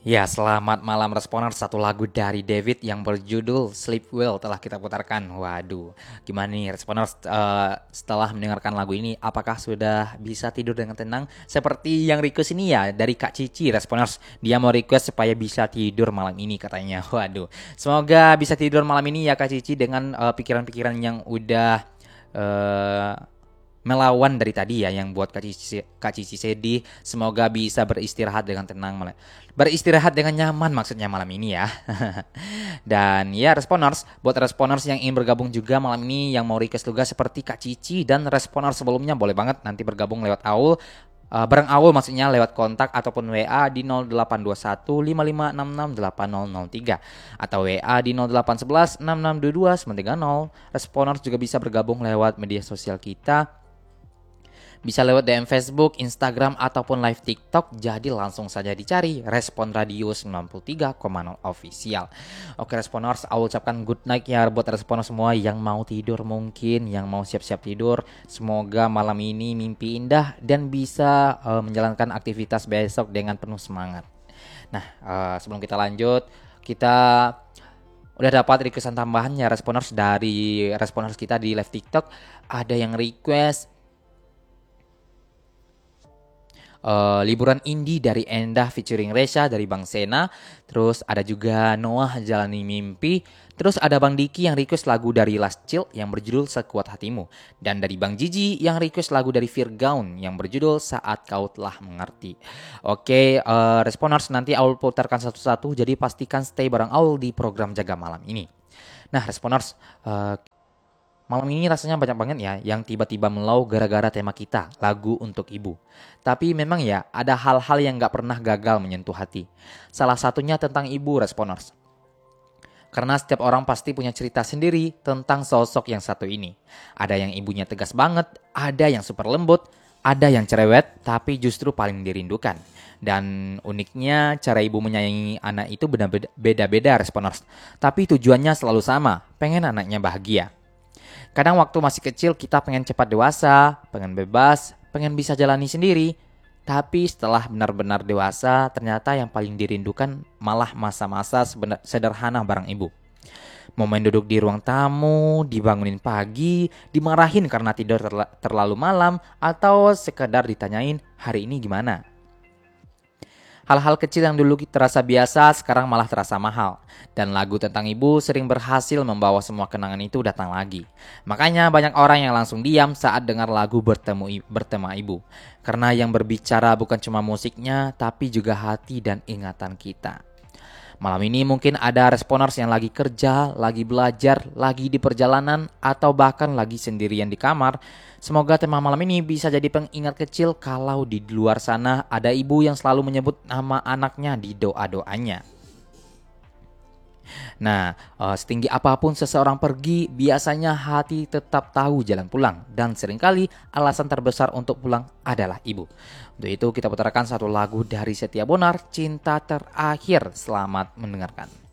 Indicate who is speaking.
Speaker 1: Ya, selamat malam Responer. Satu lagu dari David yang berjudul Sleep Well telah kita putarkan. Waduh, gimana nih Responer setelah mendengarkan lagu ini? Apakah sudah bisa tidur dengan tenang? Seperti yang request ini ya dari Kak Cici Responers. Dia mau request supaya bisa tidur malam ini katanya. Waduh, semoga bisa tidur malam ini ya Kak Cici dengan pikiran-pikiran yang udah eh, melawan dari tadi ya yang buat Kak Cici sedih. Semoga bisa beristirahat dengan tenang, beristirahat dengan nyaman maksudnya malam ini ya. Dan ya responers, buat responers yang ingin bergabung juga malam ini yang mau request juga seperti Kak Cici dan responers sebelumnya boleh banget nanti bergabung lewat Aul. Bareng Aul maksudnya lewat kontak ataupun WA di 0821 5566 8003 atau WA di 0811 6622 930. Responers juga bisa bergabung lewat media sosial kita, bisa lewat DM Facebook, Instagram, ataupun live TikTok. Jadi langsung saja dicari Respon Radio 93,0 Official. Oke Responers, aku ucapkan good night ya buat Responers semua yang mau tidur mungkin, yang mau siap-siap tidur. Semoga malam ini mimpi indah dan bisa menjalankan aktivitas besok dengan penuh semangat. Nah, sebelum kita lanjut, kita udah dapat requestan tambahannya Responers dari Responers kita di live TikTok. Ada yang request liburan indie dari Endah featuring Resha dari Bang Sena. Terus ada juga Noah Jalani Mimpi. Terus ada Bang Diki yang request lagu dari Last Chill yang berjudul Sekuat Hatimu. Dan dari Bang Jiji yang request lagu dari Virgaun yang berjudul Saat Kau Telah Mengerti. Oke, responers nanti Aul putarkan satu-satu. Jadi pastikan stay bareng Aul di program Jaga Malam ini. Nah responers, malam ini rasanya banyak banget ya yang tiba-tiba melau gara-gara tema kita, lagu untuk ibu. Tapi memang ya ada hal-hal yang gak pernah gagal menyentuh hati. Salah satunya tentang ibu responers. Karena setiap orang pasti punya cerita sendiri tentang sosok yang satu ini. Ada yang ibunya tegas banget, ada yang super lembut, ada yang cerewet tapi justru paling dirindukan. Dan uniknya cara ibu menyayangi anak itu beda-beda responers. Tapi tujuannya selalu sama, pengen anaknya bahagia. Kadang waktu masih kecil kita pengen cepat dewasa, pengen bebas, pengen bisa jalani sendiri. Tapi setelah benar-benar dewasa, ternyata yang paling dirindukan malah masa-masa sederhana bareng ibu. Momen duduk di ruang tamu, dibangunin pagi, dimarahin karena tidur terlalu malam, atau sekedar ditanyain hari ini gimana. Hal-hal kecil yang dulu terasa biasa sekarang malah terasa mahal. Dan lagu tentang ibu sering berhasil membawa semua kenangan itu datang lagi. Makanya banyak orang yang langsung diam saat dengar lagu bertema ibu. Karena yang berbicara bukan cuma musiknya, tapi juga hati dan ingatan kita. Malam ini mungkin ada responers yang lagi kerja, lagi belajar, lagi di perjalanan, atau bahkan lagi sendirian di kamar. Semoga tema malam ini bisa jadi pengingat kecil kalau di luar sana ada ibu yang selalu menyebut nama anaknya di doa-doanya. Nah, setinggi apapun seseorang pergi, biasanya hati tetap tahu jalan pulang. Dan seringkali alasan terbesar untuk pulang adalah ibu. Untuk itu kita putarkan satu lagu dari Setia Bonar, Cinta Terakhir. Selamat mendengarkan.